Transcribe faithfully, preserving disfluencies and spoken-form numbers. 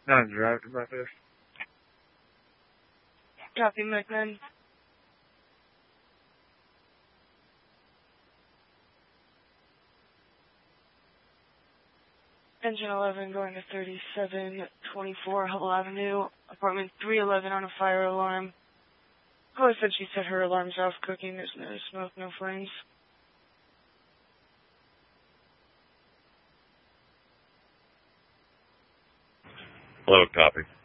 Not interactive about this. Copy, McMahon. Engine eleven going to thirty-seven twenty-four Hubble Avenue, apartment three eleven on a fire alarm. Chloe said she set her alarms off cooking. There's no smoke, no flames. Hello, copy.